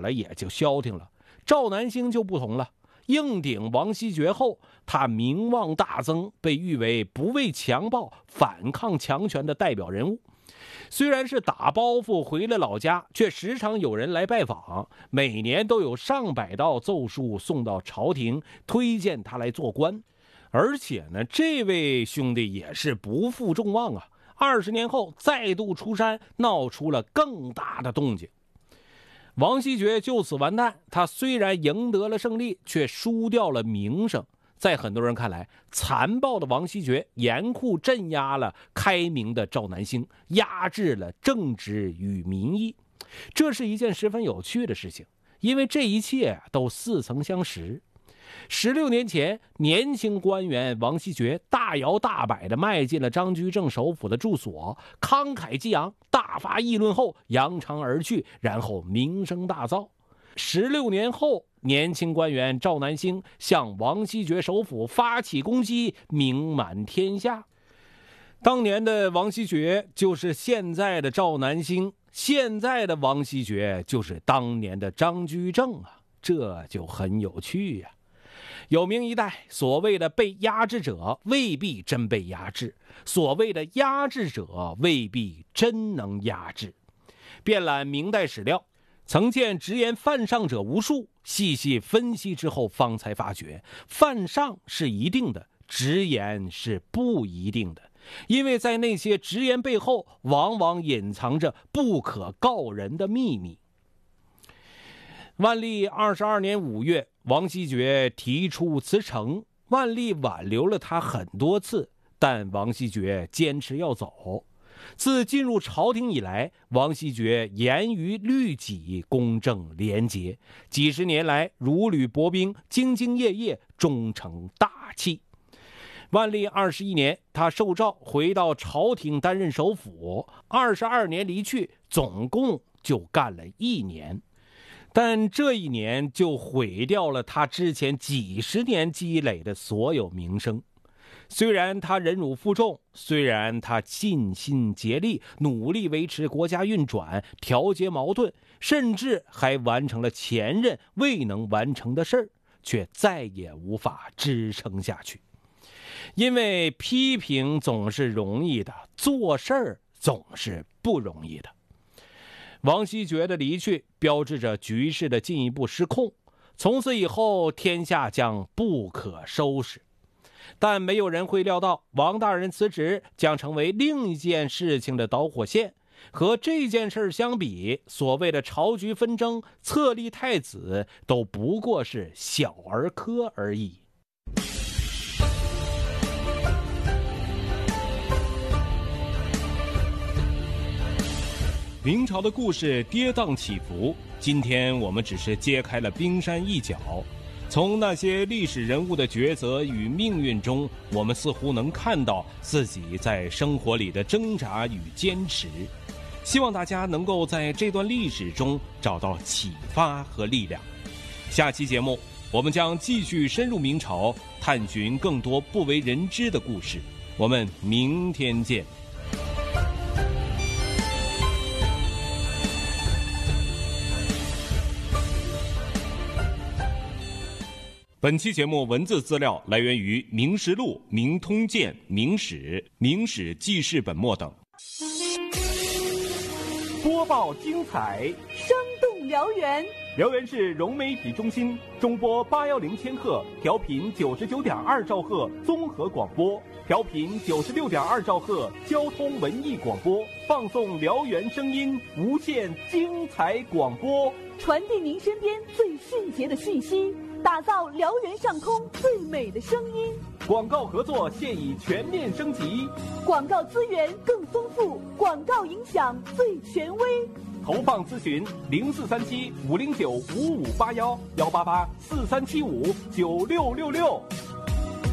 了也就消停了。赵南星就不同了，硬顶王希爵后，他名望大增，被誉为不畏强暴、反抗强权的代表人物。虽然是打包袱回了老家，却时常有人来拜访，每年都有上百道奏书送到朝廷，推荐他来做官。而且呢，这位兄弟也是不负众望啊，20年后再度出山，闹出了更大的动静。王希爵就此完蛋，他虽然赢得了胜利，却输掉了名声。在很多人看来，残暴的王希爵严酷镇压了开明的赵南星，压制了正直与民意。这是一件十分有趣的事情，因为这一切都似曾相识。16年前，年轻官员王希爵大摇大摆地迈进了张居正首府的住所，慷慨激昂，大发议论后扬长而去，然后名声大噪。16年后，年轻官员赵南星向王希爵首府发起攻击，名满天下。当年的王希爵就是现在的赵南星，现在的王希爵就是当年的张居正啊，这就很有趣呀。有名一代，所谓的被压制者未必真被压制，所谓的压制者未必真能压制。遍览明代史料，曾见直言犯上者无数，细细分析之后，方才发觉犯上是一定的，直言是不一定的，因为在那些直言背后，往往隐藏着不可告人的秘密。万历22年5月，王希爵提出辞呈，万历挽留了他很多次，但王希爵坚持要走。自进入朝廷以来，王希爵严于律己，公正廉洁，几十年来如履薄冰，兢兢业业，忠诚大气。万历21年，他受诏回到朝廷担任首辅，22年离去，总共就干了1年。但这1年就毁掉了他之前几十年积累的所有名声。虽然他忍辱负重，虽然他尽心竭力，努力维持国家运转，调节矛盾，甚至还完成了前任未能完成的事儿，却再也无法支撑下去。因为批评总是容易的，做事儿总是不容易的。王希爵的离去标志着局势的进一步失控，从此以后天下将不可收拾。但没有人会料到，王大人辞职将成为另一件事情的导火线。和这件事相比，所谓的朝局纷争、册立太子都不过是小儿科而已。明朝的故事跌宕起伏，今天我们只是揭开了冰山一角。从那些历史人物的抉择与命运中，我们似乎能看到自己在生活里的挣扎与坚持。希望大家能够在这段历史中找到启发和力量。下期节目，我们将继续深入明朝，探寻更多不为人知的故事。我们明天见。本期节目文字资料来源于《明实录》《明通鉴》《明史》《明史记事本末等。 播报精彩， 生动辽源。 辽源市融媒体中心中波810千赫，调频99.2兆赫综合广播，调频96.2兆赫交通文艺广播，放送辽源声音，无限精彩广播， 传递您身边最迅捷的讯息，打造辽源上空最美的声音。 广告合作现已全面升级， 广告资源更丰富，广告影响最权威。 投放咨询0437-509-5581，188-4375-9666。